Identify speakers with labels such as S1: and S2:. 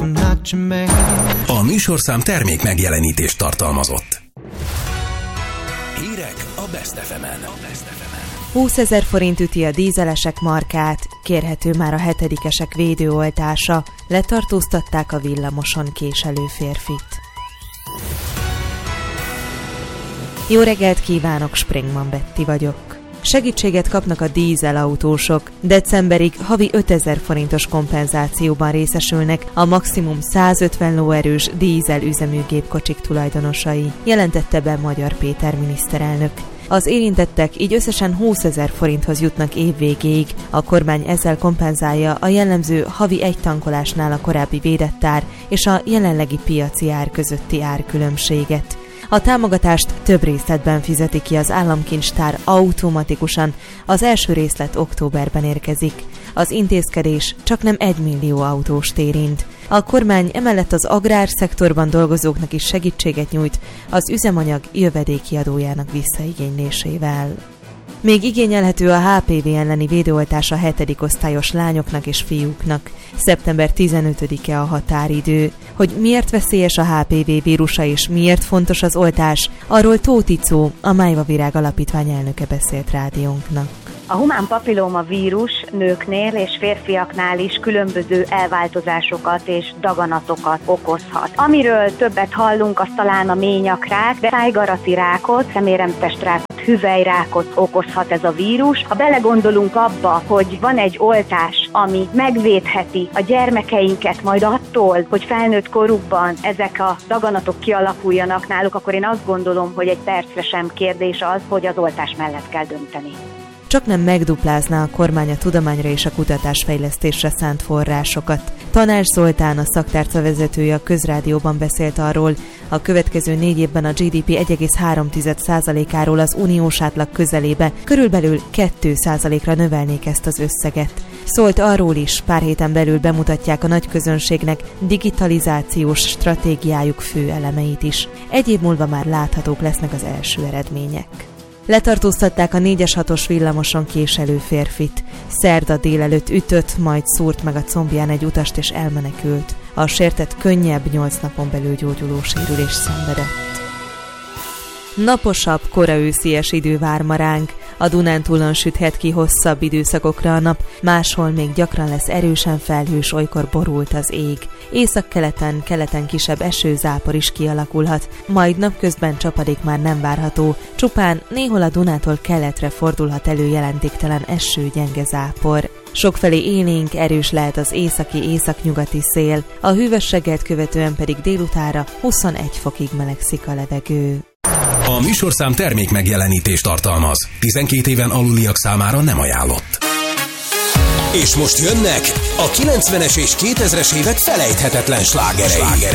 S1: A műsorszám termék megjelenítést tartalmazott. Hírek a Best FM-en.
S2: 20 000 forint üti a dízelesek markát, kérhető már a 7-esek védőoltása, letartóztatták a villamoson késelő férfit. Jó reggelt kívánok, Springman Betty vagyok. Segítséget kapnak a dízelautósok. Decemberig havi 5000 forintos kompenzációban részesülnek a maximum 150 lóerős dízel üzemű gépkocsik tulajdonosai, jelentette be Magyar Péter miniszterelnök. Az érintettek így összesen 20 000 forinthoz jutnak évvégéig. A kormány ezzel kompenzálja a jellemző havi egy tankolásnál a korábbi védett ár és a jelenlegi piaci ár közötti árkülönbséget. A támogatást több részletben fizeti ki az államkincstár automatikusan, az első részlet októberben érkezik. Az intézkedés csaknem 1 millió autóst érint. A kormány emellett az agrárszektorban dolgozóknak is segítséget nyújt az üzemanyag jövedéki adójának visszaigénylésével. Még igényelhető a HPV elleni védőoltás a 7. osztályos lányoknak és fiúknak. Szeptember 15-e a határidő. Hogy miért veszélyes a HPV vírusa és miért fontos az oltás, arról Tóth Icó, a Májvavirág Alapítvány elnöke beszélt rádiónknak.
S3: A humán papillóma vírus nőknél és férfiaknál is különböző elváltozásokat és daganatokat okozhat. Amiről többet hallunk, az talán a ményakrák, de szájgarati rákot, szeméremtestrákot, hüvelyrákot okozhat ez a vírus. Ha belegondolunk abba, hogy van egy oltás, ami megvédheti a gyermekeinket majd attól, hogy felnőtt korukban ezek a daganatok kialakuljanak náluk, akkor én azt gondolom, hogy egy percre sem kérdés az, hogy az oltás mellett kell dönteni.
S2: Csaknem megduplázná a kormány a tudományra és a kutatásfejlesztésre szánt forrásokat. Tanács Zoltán, a szaktárca vezetője a Közrádióban beszélt arról, a következő 4 évben a GDP 1,3%-áról az uniós átlag közelébe, körülbelül 2%-ra növelnék ezt az összeget. Szólt arról is, pár héten belül bemutatják a nagyközönségnek digitalizációs stratégiájuk fő elemeit is. 1 év múlva már láthatók lesznek az első eredmények. Letartóztatták a 4-es 6-os villamoson késelő férfit. Szerda délelőtt ütött, majd szúrt meg a combján egy utast és elmenekült. A sértett könnyebb 8 napon belül gyógyuló sérülést szenvedett. Naposabb, koraőszies idő vár ma ránk. A Dunántúlon süthet ki hosszabb időszakokra a nap, máshol még gyakran lesz erősen felhős, olykor borult az ég. Északkeleten, keleten kisebb esőzápor is kialakulhat, majd napközben csapadék már nem várható, csupán néhol a Dunától keletre fordulhat elő jelentéktelen eső, gyenge zápor. Sokfelé élénk, erős lehet az északi-északnyugati szél, a hűvös reggelt követően pedig délutára 21 fokig melegszik a levegő.
S1: A műsorszám termék megjelenítést tartalmaz. 12 éven aluliak számára nem ajánlott. És most jönnek a 90-es és 2000-es évek felejthetetlen slágerei.